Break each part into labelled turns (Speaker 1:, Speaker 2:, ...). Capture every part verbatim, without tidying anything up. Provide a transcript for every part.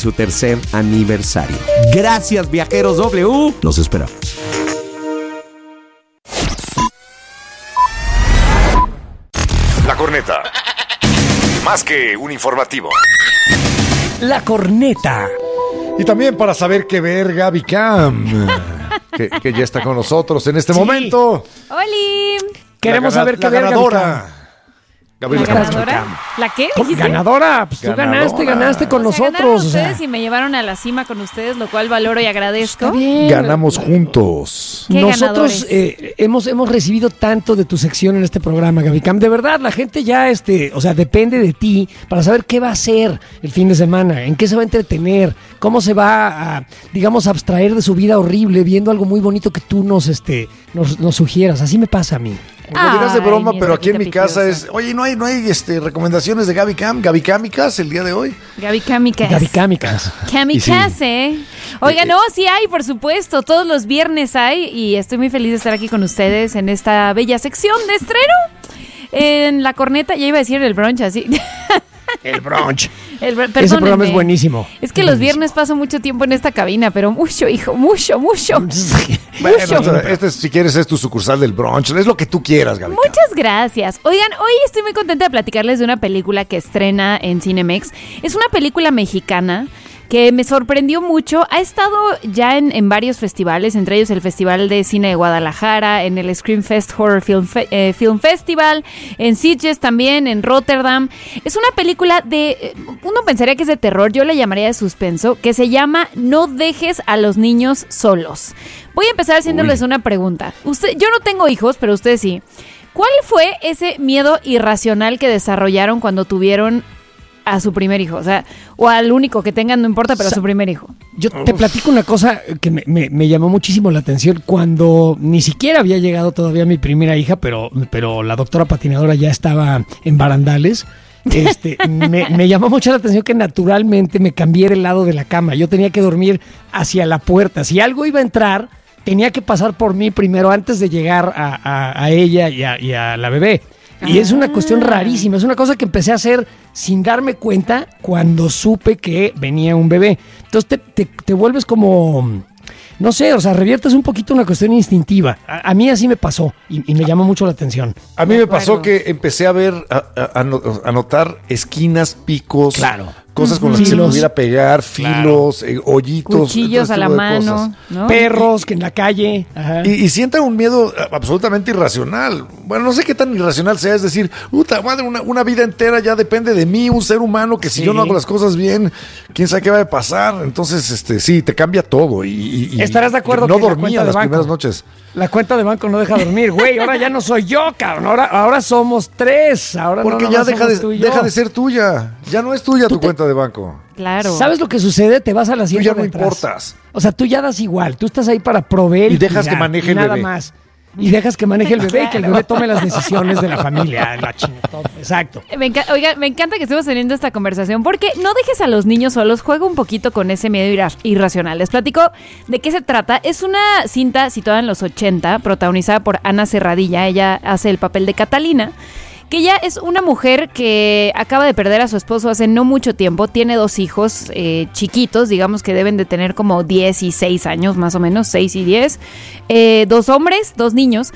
Speaker 1: su tercer aniversario. Gracias, Viajeros W. Los esperamos.
Speaker 2: La Corneta. Más que un informativo.
Speaker 3: La Corneta.
Speaker 4: Y también para saber qué ver, Gaby Cam, que, que ya está con nosotros en este sí. momento.
Speaker 5: ¡Holi!
Speaker 3: Queremos
Speaker 4: la,
Speaker 3: saber qué
Speaker 4: la
Speaker 3: ver,
Speaker 4: ganadora.
Speaker 5: ¿La ganadora? ¿La qué?
Speaker 3: ¿Cómo? Ganadora, pues
Speaker 4: ganadora.
Speaker 3: tú ganaste, ganaste con
Speaker 5: o sea,
Speaker 3: nosotros.
Speaker 5: Ustedes
Speaker 3: o sea.
Speaker 5: y me llevaron a la cima con ustedes, lo cual valoro y agradezco.
Speaker 3: Está bien.
Speaker 4: Ganamos juntos.
Speaker 5: ¿Qué
Speaker 3: Nosotros eh, hemos, hemos recibido tanto de tu sección en este programa, Gaby Cam. De verdad, la gente ya, este, o sea, depende de ti para saber qué va a hacer el fin de semana, en qué se va a entretener, cómo se va a, digamos, abstraer de su vida horrible viendo algo muy bonito que tú nos, este, nos, nos sugieras. Así me pasa a mí.
Speaker 4: Lo dirás de broma,
Speaker 5: Ay,
Speaker 4: pero aquí en mi
Speaker 5: preciosa.
Speaker 4: casa es... Oye, ¿no hay, no hay este, recomendaciones de Gaby Cam? Gaby Camicas el día de hoy.
Speaker 5: Gaby Kamikaze.
Speaker 3: Gaby Kamikaze.
Speaker 5: Kamikaze. Oiga, no, sí hay, por supuesto. Todos los viernes hay y estoy muy feliz de estar aquí con ustedes en esta bella sección de estreno. En La Corneta, ya iba a decir el brunch así.
Speaker 3: El brunch.
Speaker 5: El,
Speaker 3: Ese programa es buenísimo.
Speaker 5: Es que los viernes paso mucho tiempo en esta cabina, pero mucho, hijo, mucho, mucho.
Speaker 4: Bueno,
Speaker 5: mucho.
Speaker 4: este, si quieres, es tu sucursal del brunch. Es lo que tú quieras, Gaby.
Speaker 5: Muchas gracias. Oigan, hoy estoy muy contenta de platicarles de una película que estrena en Cinemex. Es una película mexicana que me sorprendió mucho. Ha estado ya en, en varios festivales, entre ellos el Festival de Cine de Guadalajara, en el Screamfest Horror Film, Fe- eh, Film Festival, en Sitges también, en Rotterdam. Es una película de... Uno pensaría que es de terror, yo le llamaría de suspenso, que se llama No dejes a los niños solos. Voy a empezar haciéndoles Uy. una pregunta. Usted, yo no tengo hijos, pero ustedes sí. ¿Cuál fue ese miedo irracional que desarrollaron cuando tuvieron a su primer hijo? O sea, o al único que tengan, no importa, pero a su primer hijo.
Speaker 3: Yo te platico una cosa que me, me, me llamó muchísimo la atención cuando ni siquiera había llegado todavía mi primera hija, pero, pero la doctora patinadora ya estaba en barandales. Este, me, me llamó mucho la atención que naturalmente me cambié el lado de la cama. Yo tenía que dormir hacia la puerta. Si algo iba a entrar, tenía que pasar por mí primero antes de llegar a, a, a ella y a, y a la bebé. Y ah. es una cuestión rarísima, es una cosa que empecé a hacer sin darme cuenta cuando supe que venía un bebé. Entonces te, te, te vuelves como, no sé, o sea, reviertes un poquito una cuestión instintiva. A, a mí así me pasó y, y me llamó mucho la atención.
Speaker 4: A mí me pasó que empecé a ver, a, a, a notar esquinas, picos,
Speaker 3: claro.
Speaker 4: cosas con las que se pudiera pegar, filos, claro. eh, hoyitos.
Speaker 5: Cuchillos a la mano. ¿No?
Speaker 3: Perros que en la calle.
Speaker 4: Ajá. Y, y sienten un miedo absolutamente irracional. Bueno, no sé qué tan irracional sea, es decir, puta madre, una, una vida entera ya depende de mí, un ser humano que si sí. yo no hago las cosas bien, quién sabe qué va a pasar. Entonces, este, sí, te cambia todo. Y, y
Speaker 3: ¿estarás de acuerdo
Speaker 4: no
Speaker 3: que
Speaker 4: dormía las primeras noches?
Speaker 3: La cuenta de banco no deja dormir, güey. Ahora ya no soy yo, cabrón. Ahora, ahora somos tres. Ahora
Speaker 4: Porque
Speaker 3: no,
Speaker 4: ya
Speaker 3: no
Speaker 4: deja de, deja de ser tuya. Ya no es tuya tu te... cuenta de banco.
Speaker 5: Claro.
Speaker 3: ¿Sabes lo que sucede? Te vas a la asiento
Speaker 4: Tú ya no
Speaker 3: de atrás.
Speaker 4: importas.
Speaker 3: O sea, tú ya das igual. Tú estás ahí para proveer
Speaker 4: y, y dejas que maneje el
Speaker 3: nada
Speaker 4: bebé.
Speaker 3: más. Y dejas que maneje el bebé y que el bebé tome las decisiones de la familia. La chingada. Exacto.
Speaker 5: Me enca- Oiga, me encanta que estemos teniendo esta conversación porque no dejes a los niños solos. Juega un poquito con ese miedo ira- irracional. Les platico de qué se trata. Es una cinta situada en los ochenta, protagonizada por Ana Serradilla. Ella hace el papel de Catalina, que ella es una mujer que acaba de perder a su esposo hace no mucho tiempo, tiene dos hijos eh, chiquitos, digamos que deben de tener como diez y seis años más o menos, seis y diez, eh, dos hombres, dos niños,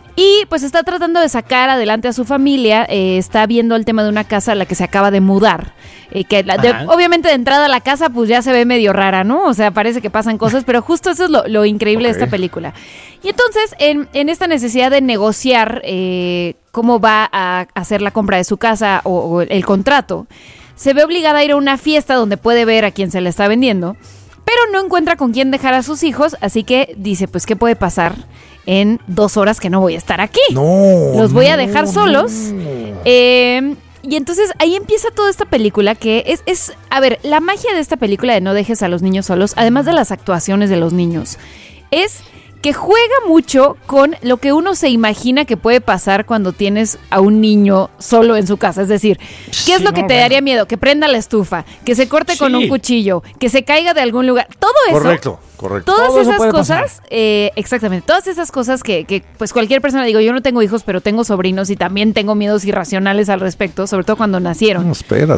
Speaker 5: y pues está tratando de sacar adelante a su familia, eh, está viendo el tema de una casa a la que se acaba de mudar, eh, que la, de, obviamente de entrada a la casa pues ya se ve medio rara, ¿no? O sea, parece que pasan cosas, pero justo eso es lo, lo increíble okay. de esta película. Y entonces, en, en esta necesidad de negociar eh, cómo va a hacer la compra de su casa o, o el contrato, se ve obligada a ir a una fiesta donde puede ver a quien se le está vendiendo, pero no encuentra con quién dejar a sus hijos, así que dice, pues, ¿qué puede pasar en dos horas que no voy a estar aquí?
Speaker 4: No,
Speaker 5: Los voy
Speaker 4: no,
Speaker 5: a dejar solos.
Speaker 4: No.
Speaker 5: Eh, y entonces ahí empieza toda esta película que es, es, a ver, la magia de esta película de No dejes a los niños solos, además de las actuaciones de los niños, es que juega mucho con lo que uno se imagina que puede pasar cuando tienes a un niño solo en su casa. Es decir, ¿qué
Speaker 3: sí,
Speaker 5: es lo que
Speaker 3: no,
Speaker 5: te
Speaker 3: bueno.
Speaker 5: daría miedo? Que prenda la estufa, que se corte sí. con un cuchillo, que se caiga de algún lugar. Todo eso.
Speaker 4: Correcto, correcto.
Speaker 5: Todas
Speaker 3: Todo
Speaker 5: esas
Speaker 3: eso
Speaker 5: cosas, eh, exactamente, todas esas cosas que, que pues cualquier persona, digo, yo no tengo hijos, pero tengo sobrinos y también tengo miedos irracionales al respecto, sobre todo cuando nacieron.
Speaker 4: No, espérate.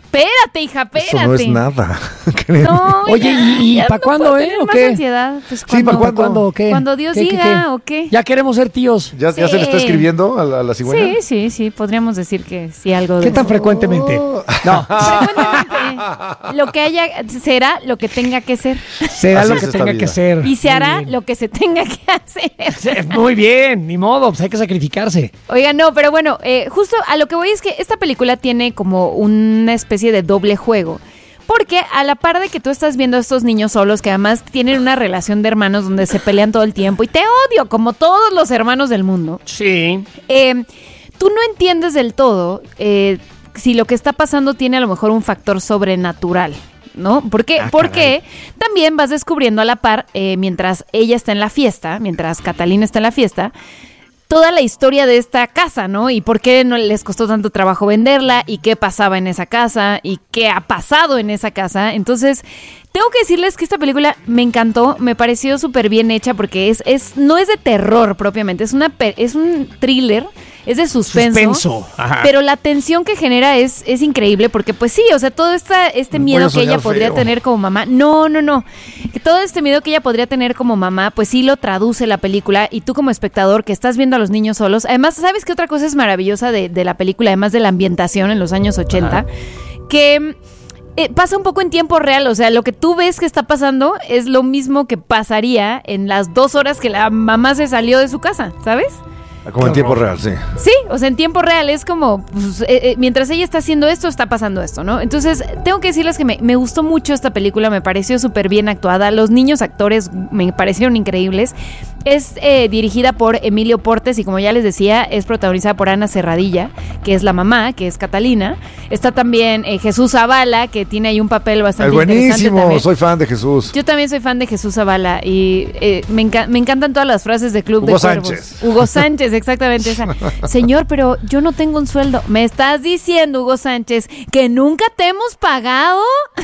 Speaker 5: Espérate, hija, espérate.
Speaker 4: Eso no es nada.
Speaker 5: No,
Speaker 3: Oye,
Speaker 5: ya,
Speaker 3: ¿y, y
Speaker 5: ya
Speaker 3: para
Speaker 5: no
Speaker 3: cuándo,
Speaker 5: puedo
Speaker 3: eh?
Speaker 5: tener
Speaker 3: ¿O
Speaker 5: más
Speaker 3: qué?
Speaker 5: ansiedad. Pues
Speaker 4: Sí,
Speaker 5: cuando,
Speaker 4: ¿para cuándo?
Speaker 3: ¿Cuándo o qué?
Speaker 5: Cuando Dios
Speaker 3: ¿Qué, qué,
Speaker 5: diga,
Speaker 3: qué?
Speaker 5: ¿o qué?
Speaker 3: Ya queremos ser tíos.
Speaker 4: ¿Ya, ¿Ya se le está
Speaker 5: Sí.
Speaker 4: escribiendo a la, a la cigüeña?
Speaker 5: Sí, sí, sí, podríamos decir que sí, algo de
Speaker 3: ¿Qué tan
Speaker 5: eso.
Speaker 3: frecuentemente? No,
Speaker 5: Frecuentemente, lo que haya, será lo que tenga que ser.
Speaker 3: será
Speaker 4: Así
Speaker 3: lo
Speaker 4: es
Speaker 3: que
Speaker 4: esta
Speaker 3: tenga
Speaker 4: vida.
Speaker 3: que ser.
Speaker 5: Y se
Speaker 3: Muy
Speaker 5: hará
Speaker 3: bien.
Speaker 5: lo que se tenga que hacer.
Speaker 3: Muy bien, ni modo, pues hay que sacrificarse.
Speaker 5: Oiga, no, pero bueno, eh, justo a lo que voy es que esta película tiene como una especie de doble juego. Porque a la par de que tú estás viendo a estos niños solos, que además tienen una relación de hermanos donde se pelean todo el tiempo, y te odio como todos los hermanos del mundo,
Speaker 3: Sí.
Speaker 5: eh, tú no entiendes del todo eh, si lo que está pasando tiene a lo mejor un factor sobrenatural, ¿no? ¿Por qué?
Speaker 3: Ah,
Speaker 5: Porque también vas descubriendo a la par, eh, mientras ella está en la fiesta, mientras Catalina está en la fiesta, toda la historia de esta casa, ¿no? Y por qué no les costó tanto trabajo venderla, y qué pasaba en esa casa, y qué ha pasado en esa casa. Entonces, tengo que decirles que esta película me encantó, me pareció súper bien hecha, porque es, es, no es de terror propiamente, es una pe- es un thriller, es de suspenso.
Speaker 3: Suspenso, ajá.
Speaker 5: Pero la tensión que genera es, es increíble, porque pues sí, o sea, todo esta, este
Speaker 4: Me
Speaker 5: miedo
Speaker 4: voy a
Speaker 5: que ella
Speaker 4: soñar
Speaker 5: podría
Speaker 4: feo.
Speaker 5: tener como mamá, no, no, no, que todo este miedo que ella podría tener como mamá, pues sí lo traduce la película, y tú como espectador que estás viendo a los niños solos, además, ¿sabes qué otra cosa es maravillosa de, de la película, además de la ambientación en los años ochenta? Ajá. Que eh, pasa un poco en tiempo real, o sea, lo que tú ves que está pasando es lo mismo que pasaría en las dos horas que la mamá se salió de su casa, ¿sabes?
Speaker 4: Como en tiempo real, sí.
Speaker 5: Sí, o sea, en tiempo real es como, pues, eh, eh, mientras ella está haciendo esto, está pasando esto, ¿no? Entonces, tengo que decirles que me, me gustó mucho esta película, me pareció súper bien actuada, los niños actores me parecieron increíbles. Es eh, dirigida por Emilio Portes y, como ya les decía, es protagonizada por Ana Serradilla, que es la mamá, que es Catalina. Está también eh, Jesús Zavala, que tiene ahí un papel bastante
Speaker 4: Es
Speaker 5: interesante
Speaker 4: buenísimo,
Speaker 5: también.
Speaker 4: soy fan de Jesús.
Speaker 5: Yo también soy fan de Jesús Zavala y eh, me, enca- me encantan todas las frases de Club
Speaker 4: Hugo
Speaker 5: de Cuervos.
Speaker 4: Sánchez.
Speaker 5: Hugo Sánchez, exactamente esa. Señor, pero yo no tengo un sueldo. ¿Me estás diciendo, Hugo Sánchez, que nunca te hemos pagado?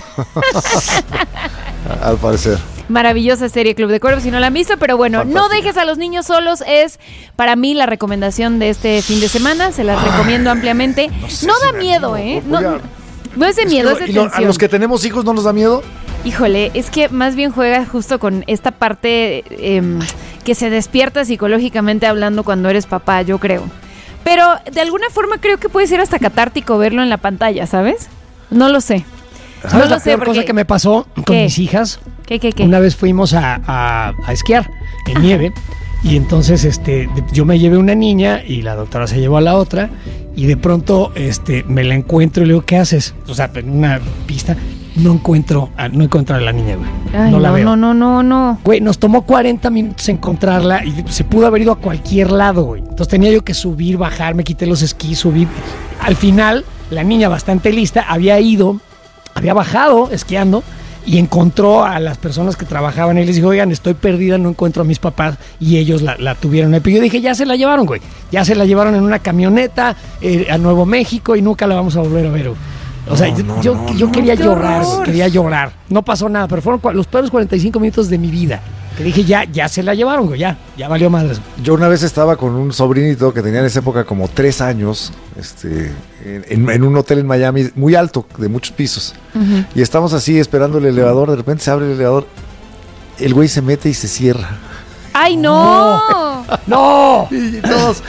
Speaker 4: Al parecer.
Speaker 5: Maravillosa serie Club de Cuervos, si no la han visto, pero bueno,
Speaker 4: Fantástica.
Speaker 5: no dejes a los niños solos, es para mí la recomendación de este fin de semana, se las recomiendo ampliamente. No,
Speaker 4: sé
Speaker 5: da
Speaker 4: si me
Speaker 5: miedo,
Speaker 4: animo,
Speaker 5: ¿eh?
Speaker 4: voy
Speaker 5: No,
Speaker 4: a-
Speaker 5: no es de
Speaker 4: Es
Speaker 5: miedo,
Speaker 4: que
Speaker 5: es de
Speaker 4: lo- y lo-
Speaker 5: tensión.
Speaker 4: ¿A los que tenemos hijos no nos da miedo?
Speaker 5: Híjole, es que más bien juega justo con esta parte eh, que se despierta psicológicamente hablando cuando eres papá, yo creo. Pero de alguna forma creo que puede ser hasta catártico verlo en la pantalla, ¿sabes? No lo sé.
Speaker 3: ¿Sabes
Speaker 5: No
Speaker 3: la
Speaker 5: lo sé
Speaker 3: peor
Speaker 5: porque...
Speaker 3: cosa que me pasó con
Speaker 5: ¿Qué?
Speaker 3: mis hijas?
Speaker 5: ¿Qué, qué, qué?
Speaker 3: Una vez fuimos a, a- a esquiar en nieve y entonces este de- yo me llevé una niña y la doctora se llevó a la otra y de pronto este me la encuentro y le digo, ¿qué haces? O sea, en una pista no encuentro a, no encuentro a la niña, güey.
Speaker 5: Ay,
Speaker 3: no la
Speaker 5: no,
Speaker 3: veo.
Speaker 5: no, no, no, no.
Speaker 3: Güey, nos tomó cuarenta minutos encontrarla y se pudo haber ido a cualquier lado, güey. Entonces tenía yo que subir, bajar, me quité los esquís, subir. Al final, la niña bastante lista había ido, había bajado esquiando y encontró a las personas que trabajaban y les dijo, oigan, estoy perdida, no encuentro a mis papás, y ellos la, la tuvieron ahí. Pero yo dije, ya se la llevaron, güey. Ya se la llevaron en una camioneta eh, a Nuevo México y nunca la vamos a volver a ver, güey. O sea,
Speaker 4: No,
Speaker 3: yo,
Speaker 4: no,
Speaker 3: yo,
Speaker 4: no,
Speaker 3: yo
Speaker 4: no,
Speaker 3: quería
Speaker 5: qué
Speaker 3: llorar,
Speaker 5: horror.
Speaker 3: güey, quería llorar. No pasó nada, pero fueron cua- los peores cuarenta y cinco minutos de mi vida. Que dije, ya, ya se la llevaron, güey, ya, ya valió madres.
Speaker 4: Yo una vez estaba con un sobrinito que tenía en esa época como tres años, este, en, en un hotel en Miami muy alto, de muchos pisos.
Speaker 5: Ujú.
Speaker 4: Y estamos así esperando el elevador, de repente se abre el elevador, el güey se mete y se cierra.
Speaker 5: ¡Ay, no!
Speaker 3: ¡No!
Speaker 4: Y todos,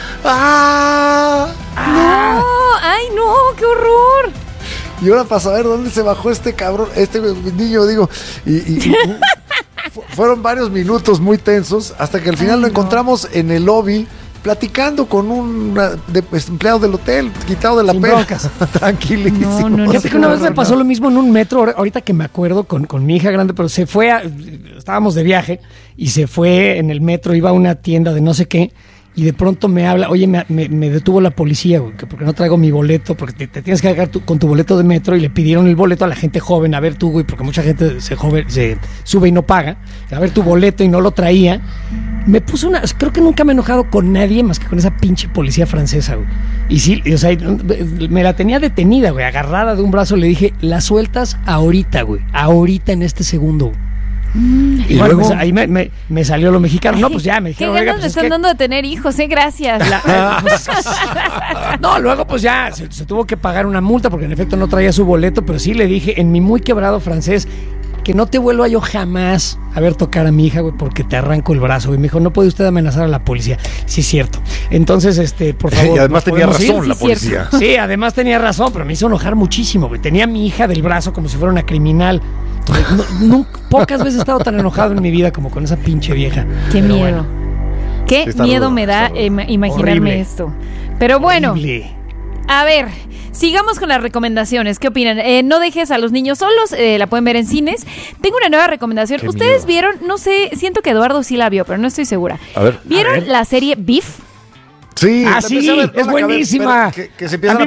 Speaker 4: ¡ah!
Speaker 5: ¡No! ¡Ay, no! ¡Qué horror!
Speaker 4: Y ahora para saber dónde se bajó este cabrón, este niño, digo, y, y- y fu- fueron varios minutos muy tensos hasta que al final
Speaker 5: Ay,
Speaker 4: lo
Speaker 5: no.
Speaker 4: encontramos en el lobby platicando con un una- de- pues, empleado del hotel, quitado de la
Speaker 3: Sin
Speaker 4: pena.
Speaker 3: broncas.
Speaker 4: Tranquilísimo.
Speaker 5: No, no, no.
Speaker 3: Fíjate que una vez me pasó lo mismo en un metro, ahora- ahorita que me acuerdo, con, con mi hija grande, pero se fue, a, estábamos de viaje, y se fue en el metro, iba a una tienda de no sé qué, y de pronto me habla, oye, me, me- me detuvo la policía, güey, que porque no traigo mi boleto, porque te, te tienes que cargar tu- con tu boleto de metro, y le pidieron el boleto a la gente joven, a ver tú, güey, porque mucha gente se, joven, se sube y no paga, a ver tu boleto y no lo traía. Me puso una, creo que nunca me he enojado con nadie más que con esa pinche policía francesa, güey. Y sí, o sea, me la tenía detenida, güey, agarrada de un brazo, le dije, la sueltas ahorita, güey, ahorita en este segundo, güey. Y, y bueno, luego pues, ahí me, me, me salió lo mexicano. No, pues ya me dijeron.
Speaker 5: ¿Qué ganas
Speaker 3: pues,
Speaker 5: me están
Speaker 3: que...
Speaker 5: dando de tener hijos, eh? Gracias. La...
Speaker 3: pues, no, luego pues ya se, se tuvo que pagar una multa porque en efecto no traía su boleto, pero sí le dije en mi muy quebrado francés que no te vuelva yo jamás a ver tocar a mi hija, güey, porque te arranco el brazo. Y me dijo, no puede usted amenazar a la policía. Sí, es cierto. Entonces, este, por favor.
Speaker 4: Y además tenía razón
Speaker 3: ir?
Speaker 4: la
Speaker 3: sí,
Speaker 4: policía.
Speaker 3: Cierto. Sí, además tenía razón, pero me hizo enojar muchísimo, güey. Tenía a mi hija del brazo como si fuera una criminal. No, no, pocas veces he estado tan enojado en mi vida como con esa pinche vieja.
Speaker 5: Qué
Speaker 3: pero
Speaker 5: miedo.
Speaker 3: Bueno.
Speaker 5: Qué
Speaker 4: Está
Speaker 5: miedo
Speaker 4: rudo,
Speaker 5: me da eh, imaginarme
Speaker 3: Horrible.
Speaker 5: esto. Pero bueno.
Speaker 3: Horrible.
Speaker 5: A ver, sigamos con las recomendaciones. ¿Qué opinan? Eh, no dejes a los niños solos, eh, la pueden ver en cines. Tengo una nueva recomendación.
Speaker 4: Qué
Speaker 5: ¿Ustedes
Speaker 4: miedo.
Speaker 5: vieron? No sé, siento que Eduardo sí la vio, pero no estoy segura.
Speaker 4: A ver.
Speaker 5: ¿Vieron
Speaker 3: A ver.
Speaker 5: la serie Beef?
Speaker 4: Sí,
Speaker 3: Ah,
Speaker 4: la
Speaker 3: sí,
Speaker 4: empecé a ver,
Speaker 3: es
Speaker 4: no la acabé,
Speaker 3: buenísima.
Speaker 4: pero Que, que se empiezan
Speaker 3: A mí